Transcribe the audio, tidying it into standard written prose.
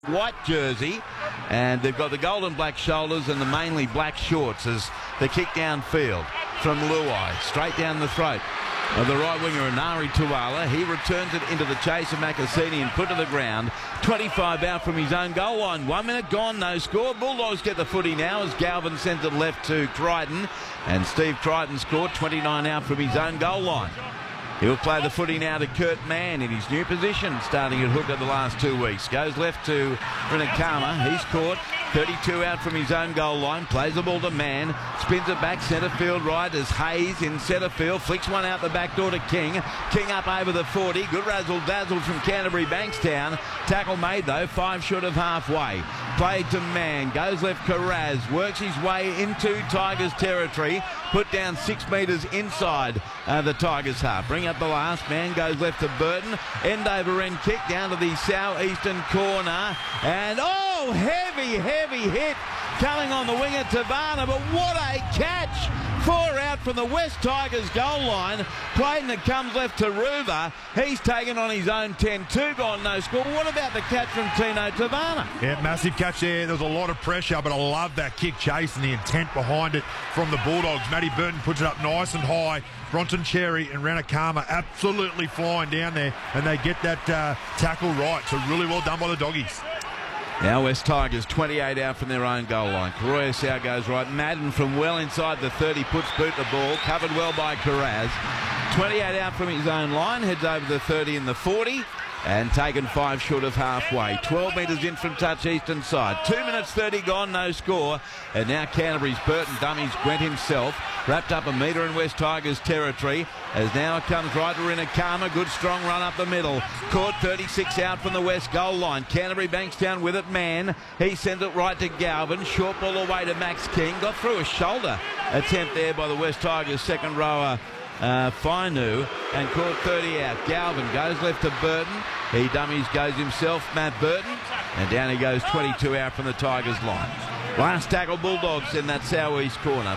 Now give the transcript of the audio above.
white jersey, and they've got the gold and black shoulders and the mainly black shorts as they kick downfield from Luai, straight down the throat of the right winger Inari Tuala. He returns it into the chase of Makasini and put to the ground. 25 out from his own goal line. 1 minute gone, no score. Bulldogs get the footy now as Galvin sends it left to Crichton, and Steve Crichton scored 29 out from his own goal line. He'll play the footy now to Kurt Mann in his new position, starting at hooker the last 2 weeks. Goes left to Rinakama. He's caught. 32 out from his own goal line. Plays the ball to Mann. Spins it back centre field right as Hayes in centre field. Flicks one out the back door to King. King up over the 40. Good razzle-dazzle from Canterbury Bankstown. Tackle made though. 5 short of halfway. Played to Mann. Goes left Carraz. Works his way into Tigers territory. Put down 6 metres inside the Tigers half. Bring up the last. Man goes left to Burton. End over end kick down to the southeastern corner. And heavy hit coming on the wing at Tavana, but what a catch! 4 out from the West Tigers goal line. Clayton that comes left to Ruva. He's taken on his own 10. 2 gone, no score. What about the catch from Tino Tavana? Yeah, massive catch there. There was a lot of pressure, but I love that kick chase and the intent behind it from the Bulldogs. Matty Burton puts it up nice and high. Bronson Cherry and Ranakama absolutely flying down there, and they get that tackle right. So really well done by the Doggies. Now West Tigers 28 out from their own goal line. Karoya goes right. Madden from well inside the 30 puts boot the ball. Covered well by Carraz. 28 out from his own line. Heads over the 30 and the 40. And taken 5 short of halfway. 12 metres in from touch eastern side. 2 minutes 30 gone, no score. And now Canterbury's Burton dummies Gwent himself. Wrapped up a metre in West Tigers territory. As now it comes right to Rinakama. Good strong run up the middle. Caught 36 out from the West goal line. Canterbury Bankstown with it. Mann. He sends it right to Galvin. Short ball away to Max King. Got through a shoulder attempt there by the West Tigers second rower. Fainu, and caught 30 out. Galvin goes left to Burton. He dummies goes himself, Matt Burton, and down he goes 22 out from the Tigers line. Last tackle Bulldogs in that southeast corner.